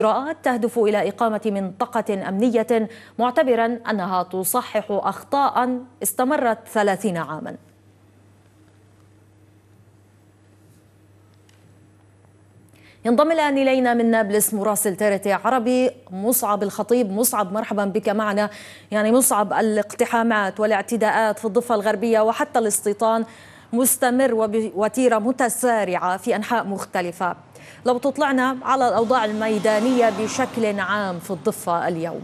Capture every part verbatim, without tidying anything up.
إجراءات تهدف إلى إقامة منطقة أمنية، معتبرا أنها تصحح أخطاء استمرت ثلاثين عاما. ينضم الآن إلينا من نابلس مراسل تيرتي عربي مصعب الخطيب. مصعب، مرحبا بك معنا. يعني مصعب، الاقتحامات والاعتداءات في الضفة الغربية وحتى الاستيطان مستمر وبوتيرة متسارعة في أنحاء مختلفة. لو تطلعنا على الأوضاع الميدانية بشكل عام في الضفة اليوم.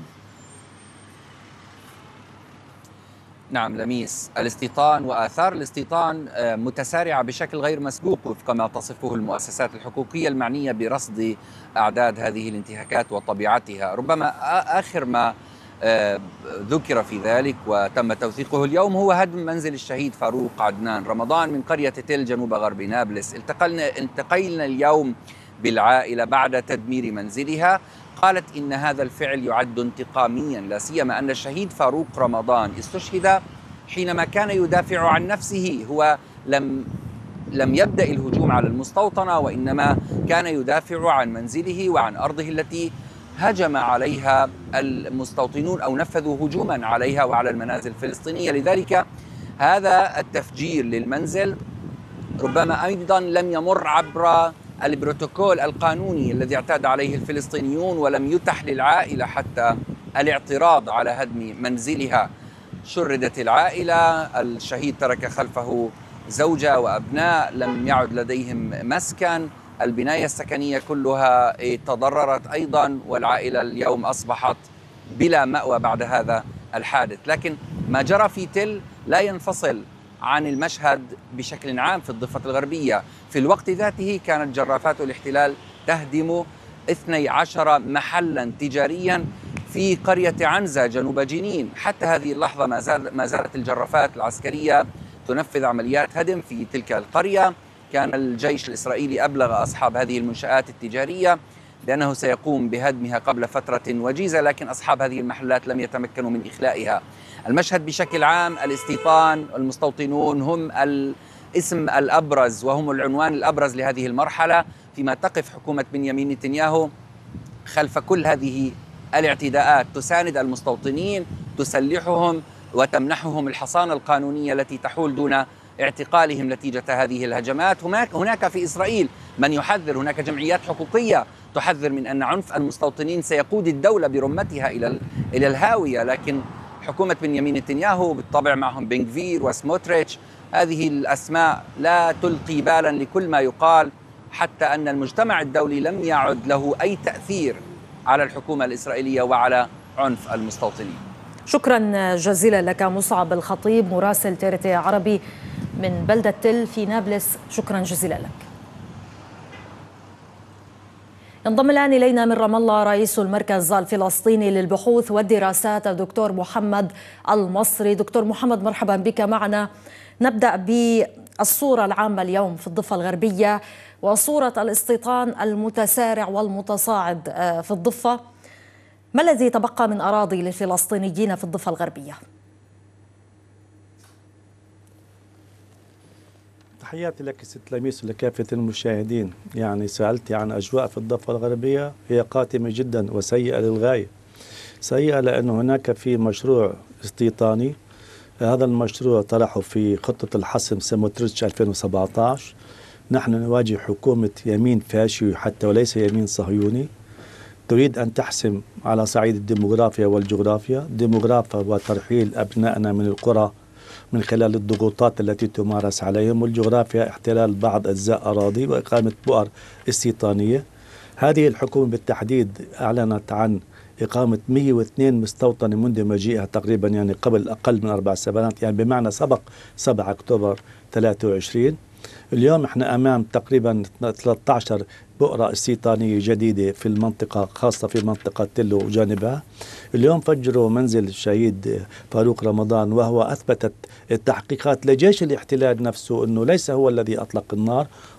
نعم لميس، الاستيطان وآثار الاستيطان متسارعة بشكل غير مسبوق وفق ما تصفه المؤسسات الحقوقية المعنية برصد أعداد هذه الانتهاكات وطبيعتها. ربما آخر ما ذكر في ذلك وتم توثيقه اليوم هو هدم منزل الشهيد فاروق عدنان رمضان من قرية تل جنوب غرب نابلس. التقلنا التقينا اليوم بالعائلة بعد تدمير منزلها. قالت إن هذا الفعل يعد انتقاميا، لا سيما أن الشهيد فاروق رمضان استشهد حينما كان يدافع عن نفسه. هو لم لم يبدأ الهجوم على المستوطنة، وإنما كان يدافع عن منزله وعن أرضه التي هجم عليها المستوطنون أو نفذوا هجوما عليها وعلى المنازل الفلسطينية. لذلك هذا التفجير للمنزل ربما أيضا لم يمر عبر البروتوكول القانوني الذي اعتاد عليه الفلسطينيون، ولم يتح للعائلة حتى الاعتراض على هدم منزلها. شردت العائلة، الشهيد ترك خلفه زوجة وأبناء، لم يعد لديهم مسكن، البناية السكنية كلها تضررت أيضا، والعائلة اليوم أصبحت بلا مأوى بعد هذا الحادث. لكن ما جرى في تل لا ينفصل عن المشهد بشكل عام في الضفة الغربية. في الوقت ذاته كانت جرافات الاحتلال تهدم اثني عشر محلا تجاريا في قرية عنزة جنوب جنين. حتى هذه اللحظة ما, زال ما زالت الجرافات العسكرية تنفذ عمليات هدم في تلك القرية. كان الجيش الإسرائيلي أبلغ أصحاب هذه المنشآت التجارية بأنه سيقوم بهدمها قبل فترة وجيزة، لكن أصحاب هذه المحلات لم يتمكنوا من إخلائها. المشهد بشكل عام، الاستيطان، المستوطنون هم الاسم الأبرز وهم العنوان الأبرز لهذه المرحلة، فيما تقف حكومة بنيامين نتنياهو خلف كل هذه الاعتداءات، تساند المستوطنين، تسلحهم وتمنحهم الحصانة القانونية التي تحول دون اعتقالهم نتيجة هذه الهجمات. هناك هناك في إسرائيل من يحذر، هناك جمعيات حقوقية تحذر من أن عنف المستوطنين سيقود الدولة برمتها إلى إلى الهاوية. لكن حكومة بنيامين نتنياهو بالطبع معهم بن غفير وسموتريتش، هذه الأسماء لا تلقي بالا لكل ما يقال، حتى أن المجتمع الدولي لم يعد له أي تأثير على الحكومة الإسرائيلية وعلى عنف المستوطنين. شكرا جزيلا لك مصعب الخطيب مراسل تيرتي عربي من بلدة تل في نابلس، شكرا جزيلا لك. ينضم الآن إلينا من رام الله رئيس المركز الفلسطيني للبحوث والدراسات الدكتور محمد المصري. دكتور محمد، مرحبا بك معنا. نبدأ بالصورة العامة اليوم في الضفة الغربية وصورة الاستيطان المتسارع والمتصاعد في الضفة. ما الذي تبقى من أراضي للفلسطينيين في الضفة الغربية؟ تحياتي لك ست لميس ولكافة المشاهدين. يعني سألتي عن أجواء في الضفة الغربية، هي قاتمة جدا وسيئة للغاية. سيئة لأنه هناك في مشروع استيطاني، هذا المشروع طرحه في خطة الحسم سموتريتش ألفين وسبعة عشر. نحن نواجه حكومة يمين فاشي حتى وليس يمين صهيوني، تريد أن تحسم على صعيد الديموغرافيا والجغرافيا. ديموغرافيا وترحيل أبنائنا من القرى من خلال الضغوطات التي تمارس عليهم، والجغرافيا احتلال بعض أجزاء أراضي وإقامة بؤر استيطانية. هذه الحكومة بالتحديد أعلنت عن إقامة مئة واثنين مستوطنة منذ مجيئها تقريبا، يعني قبل أقل من أربع سنوات، يعني بمعنى سبق سبعة أكتوبر ثلاثة وعشرين. اليوم احنا أمام تقريبا ثلاثة عشر بؤرة استيطانية جديدة في المنطقة، خاصة في منطقة تل وجانبها. اليوم فجروا منزل الشهيد فاروق رمضان، وهو أثبتت التحقيقات لجيش الاحتلال نفسه أنه ليس هو الذي أطلق النار،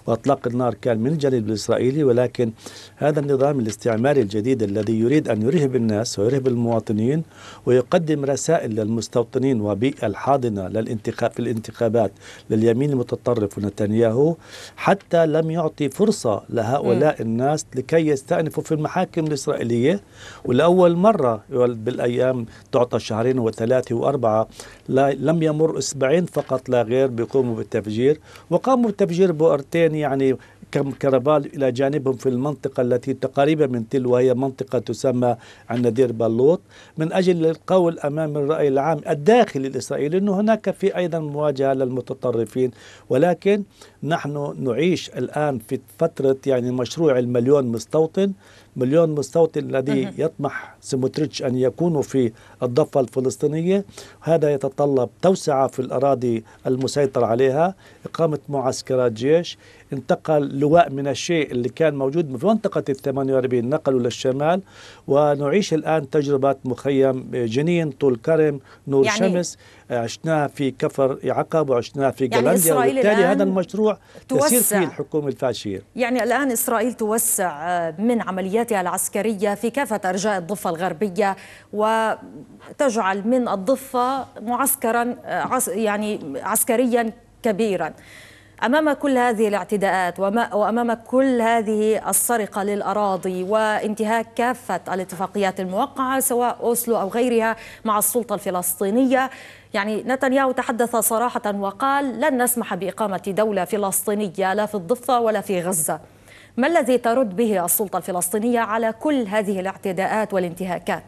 وإطلاق النار كان من الجانب الإسرائيلي، ولكن هذا النظام الاستعماري الجديد الذي يريد أن يرهب الناس ويرهب المواطنين ويقدم رسائل للمستوطنين وبيئة الحاضنة للانتخاب في الانتخابات لليمين المتطرف ونتنياهو، حتى لم يعطي فرصة لهؤلاء م. الناس لكي يستأنفوا في المحاكم الإسرائيلية. ولأول مرة بالأيام تعطى شهرين وثلاثة وأربعة، لم يمر أسبوعين فقط لا غير بيقوموا بالتفجير، وقاموا بالتفجير بؤرتين يعني كم كرفال إلى جانبهم في المنطقة التي تقريبا من تل، وهي منطقة تسمى النذير بلوط، من أجل القول أمام الرأي العام الداخلي الإسرائيلي أنه هناك في أيضا مواجهة للمتطرفين. ولكن نحن نعيش الآن في فترة يعني مشروع المليون مستوطن، مليون مستوطن الذي يطمح سموتريتش أن يكونوا في الضفة الفلسطينية. هذا يتطلب توسعة في الأراضي المسيطر عليها، إقامة معسكرات جيش، انتقل لواء من الشيء اللي كان موجود في منطقة الثمانية وأربعين نقلوا للشمال، ونعيش الآن تجربة مخيم جنين، طول كرم، نور يعني شمس، عشناها في كفر عقب وعشناها في جلنديا، يعني وبالتالي هذا المشروع تسير فيه الحكومة الفاشية. يعني الآن إسرائيل توسع من عملياتها العسكرية في كافة أرجاء الضفة الغربية، وتجعل من الضفة معسكرا يعني عسكريا كبيرا. أمام كل هذه الاعتداءات وأمام كل هذه السرقة للأراضي وانتهاك كافة الاتفاقيات الموقعة سواء أوسلو أو غيرها مع السلطة الفلسطينية، يعني نتنياهو تحدث صراحة وقال لن نسمح بإقامة دولة فلسطينية لا في الضفة ولا في غزة. ما الذي ترد به السلطة الفلسطينية على كل هذه الاعتداءات والانتهاكات؟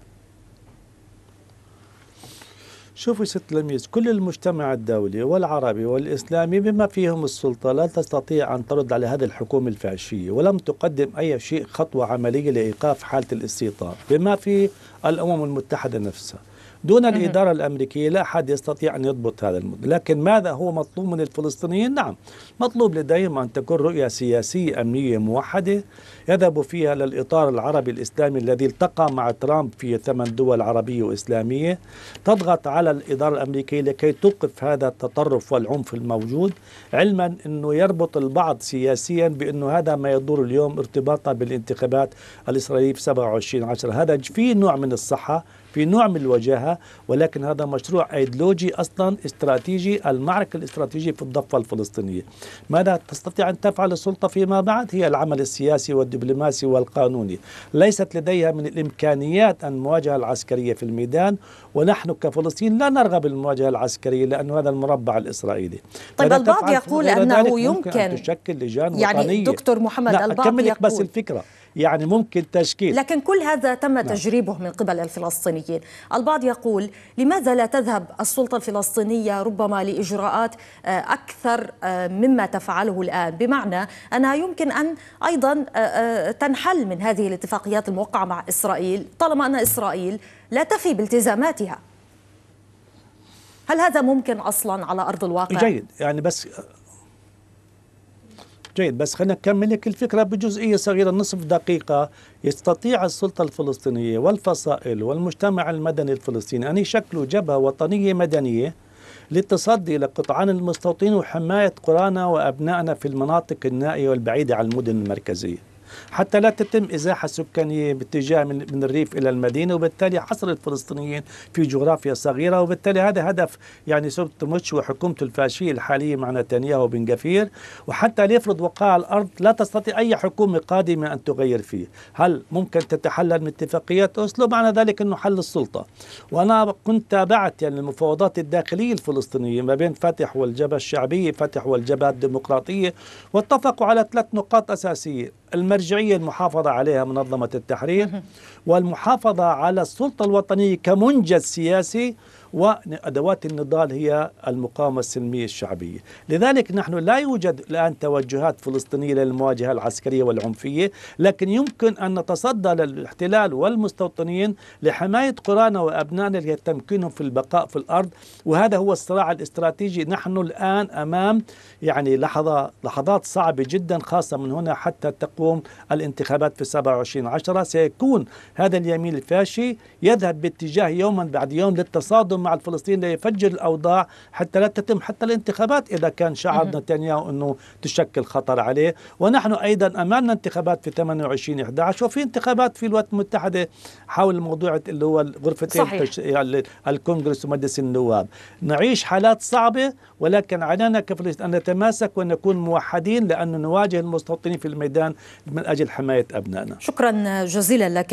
شوفوا ست لميس، كل المجتمع الدولي والعربي والإسلامي بما فيهم السلطة لا تستطيع أن ترد على هذه الحكومة الفاشية، ولم تقدم أي شيء خطوة عملية لإيقاف حالة الاستيطان بما في الأمم المتحدة نفسها. دون الإدارة الأمريكية لا أحد يستطيع أن يضبط هذا الموضوع. لكن ماذا هو مطلوب من الفلسطينيين؟ نعم، مطلوب لديهم أن تكون رؤية سياسية أمنية موحدة يذهب فيها للإطار العربي الإسلامي الذي التقى مع ترامب في ثمان دول عربية وإسلامية، تضغط على الإدارة الأمريكية لكي توقف هذا التطرف والعنف الموجود، علما أنه يربط البعض سياسيا بأنه هذا ما يدور اليوم ارتباطا بالانتخابات الإسرائيلية في سبعة وعشرين عشرة. هذا فيه نوع من الصحة، في نوع من الوجاهة، ولكن هذا مشروع أيديولوجي أصلا استراتيجي، المعركة الاستراتيجية في الضفة الفلسطينية. ماذا تستطيع أن تفعل السلطة فيما بعد؟ هي العمل السياسي والدبلوماسي والقانوني. ليست لديها من الإمكانيات أن المواجهة العسكرية في الميدان، ونحن كفلسطين لا نرغب بالمواجهة العسكرية لأن هذا المربع الإسرائيلي. طيب البعض يقول أنه يمكن أن تشكل لجان يعني وطنية. دكتور محمد، البعض أكمل لك يقول بس الفكرة، يعني ممكن تشكيل، لكن كل هذا تم تجريبه من قبل الفلسطينيين. البعض يقول لماذا لا تذهب السلطة الفلسطينية ربما لإجراءات أكثر مما تفعله الآن، بمعنى أنها يمكن أن أيضا تنحل من هذه الاتفاقيات الموقعة مع إسرائيل طالما أن إسرائيل لا تفي بالتزاماتها. هل هذا ممكن أصلا على أرض الواقع؟ جيد، يعني بس جيد بس خلينا نكمل لك الفكرة بجزئية صغيرة نصف دقيقة. يستطيع السلطة الفلسطينية والفصائل والمجتمع المدني الفلسطيني أن يشكلوا جبهة وطنية مدنية للتصدي لقطعان المستوطنين وحماية قرانا وأبنائنا في المناطق النائية والبعيدة عن المدن المركزية، حتى لا تتم إزاحة سكانية باتجاه من, من الريف إلى المدينة، وبالتالي حصر الفلسطينيين في جغرافيا صغيرة. وبالتالي هذا هدف يعني سموتريتش وحكومته الفاشية الحالية مع نتنياهو وبن غفير، وحتى ليفرض وقائع الأرض لا تستطيع أي حكومة قادمة أن تغير فيه. هل ممكن تتحلل من اتفاقيات أوسلو؟ معنى ذلك أنه حل السلطة. وأنا كنت تابعت يعني المفاوضات الداخلية الفلسطينية ما بين فتح والجبهة الشعبية، فتح والجبهة الديمقراطية، واتفقوا على ثلاث نقاط أساسية: المرجعية المحافظة عليها منظمة التحرير، والمحافظة على السلطة الوطنية كمنجز سياسي، وأدوات النضال هي المقاومة السلمية الشعبية. لذلك نحن لا يوجد الآن توجهات فلسطينية للمواجهة العسكرية والعنفية، لكن يمكن أن نتصدى للاحتلال والمستوطنين لحماية قرانا وأبنائنا لتمكينهم في البقاء في الأرض. وهذا هو الصراع الاستراتيجي. نحن الآن أمام يعني لحظة لحظات صعبة جدا، خاصة من هنا حتى تقوم الانتخابات في سبعة وعشرين عشرة. سيكون هذا اليمين الفاشي يذهب باتجاه يوما بعد يوم للتصادم مع الفلسطينيين ليفجر الأوضاع حتى لا تتم حتى الانتخابات إذا كان شعر نتنياهو أنه تشكل خطر عليه. ونحن أيضا أمامنا انتخابات في ثمانية وعشرين أحد عشر وفي انتخابات في الولايات المتحدة حول موضوع اللي هو غرفتين التش... الكونغرس ومجلس النواب. نعيش حالات صعبة، ولكن علينا كفلسطين أن نتماسك ونكون موحدين لأن نواجه المستوطنين في الميدان من أجل حماية أبنائنا. شكرا جزيلا لك.